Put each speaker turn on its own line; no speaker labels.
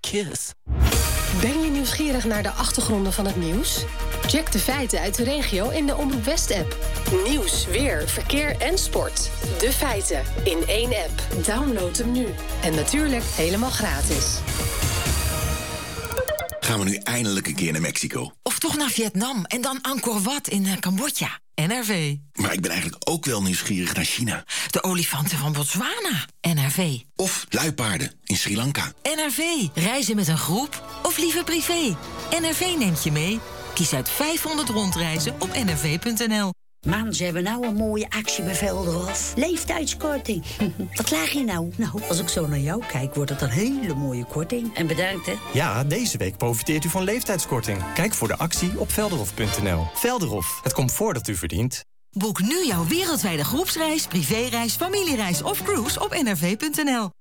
Cheers.
Ben je nieuwsgierig naar de achtergronden van het nieuws? Check de feiten uit de regio in de Omroep West-app. Nieuws, weer, verkeer en sport. De feiten in één app. Download hem nu. En natuurlijk helemaal gratis.
Gaan we nu eindelijk een keer naar Mexico?
Of toch naar Vietnam en dan Angkor Wat in Cambodja. NRV.
Maar ik ben eigenlijk ook wel nieuwsgierig naar China.
De olifanten van Botswana. NRV.
Of luipaarden in Sri Lanka.
NRV. Reizen met een groep of liever privé. NRV neemt je mee. Kies uit 500 rondreizen op nrv.nl.
Man, ze hebben nou een mooie actie bij Velderhof. Leeftijdskorting. Wat laag je nou? Nou, als ik zo naar jou kijk, wordt het een hele mooie korting. En bedankt, hè?
Ja, deze week profiteert u van leeftijdskorting. Kijk voor de actie op velderhof.nl. Velderhof, het comfort dat u verdient.
Boek nu jouw wereldwijde groepsreis, privéreis, familiereis of cruise op nrv.nl.